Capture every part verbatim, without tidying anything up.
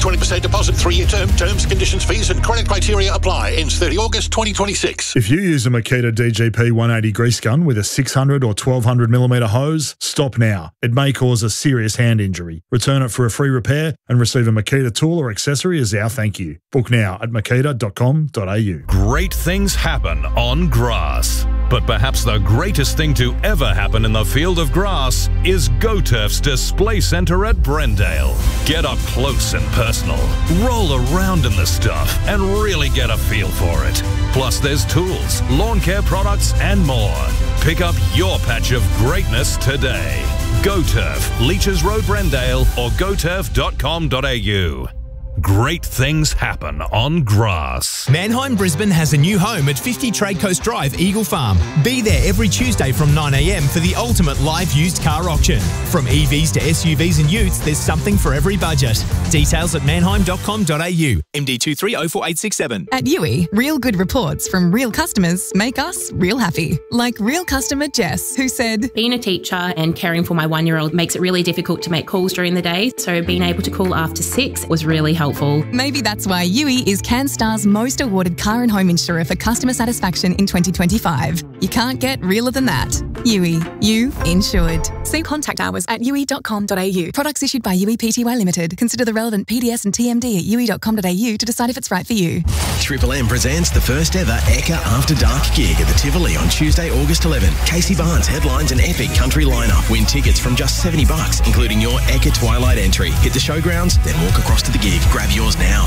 twenty percent deposit, three-year term. Terms, conditions, fees and credit criteria apply. Ends thirtieth of August twenty twenty-six. If you use a Makita D G P one eighty grease gun with a six hundred or twelve hundred millimetre hose, stop now. It may cause a serious hand injury. Return it for a free repair and receive a Makita tool or accessory as our thank you. Book now at makita dot com dot a u. Great things happen on grass. But perhaps the greatest thing to ever happen in the field of grass is GoTurf's Display Centre at Brendale. Get up close and personal, roll around in the stuff and really get a feel for it. Plus there's tools, lawn care products and more. Pick up your patch of greatness today. GoTurf, Leeches Road, Brendale or go turf dot com dot a u. Great things happen on grass. Mannheim Brisbane has a new home at fifty Trade Coast Drive, Eagle Farm. Be there every Tuesday from nine a m for the ultimate live used car auction. From E Vs to S U Vs and utes, there's something for every budget. Details at mannheim dot com dot a u. M D two three oh four eight six seven. At U I, real good reports from real customers make us real happy. Like real customer Jess, who said, being a teacher and caring for my one-year-old makes it really difficult to make calls during the day, so being able to call after six was really helpful. Maybe that's why U I is CanStar's most awarded car and home insurer for customer satisfaction in twenty twenty-five. You can't get realer than that. U I, you insured. See contact hours at u i dot com dot a u. Products issued by U I Pty Limited. Consider the relevant P D S and T M D at u i dot com dot a u to decide if it's right for you. Triple M presents the first ever Ekka After Dark gig at the Tivoli on Tuesday, August eleventh. Casey Barnes headlines an epic country lineup. Win tickets from just seventy bucks, including your Ekka Twilight entry. Hit the showgrounds, then walk across to the gig. Grab yours now.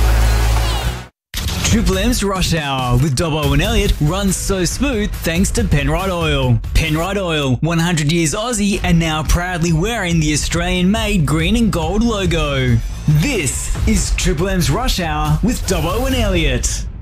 Triple M's Rush Hour with Dobbo and Elliot runs so smooth thanks to Penrite Oil. Penrite Oil, one hundred years Aussie and now proudly wearing the Australian-made green and gold logo. This is Triple M's Rush Hour with Dobbo and Elliot.